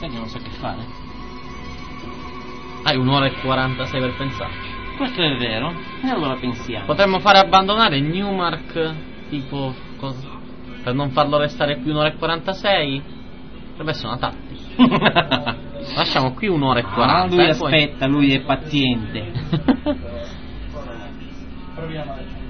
quindi non so che fare. Hai 1 ora e 46 per pensarci. Questo è vero, e allora pensiamo. Potremmo fare abbandonare Newmark, tipo, per non farlo restare più 1 ora e 46? Potrebbe essere una tattica. Lasciamo qui 1 ora e 40. Lui aspetta, lui è paziente. Proviamo adesso.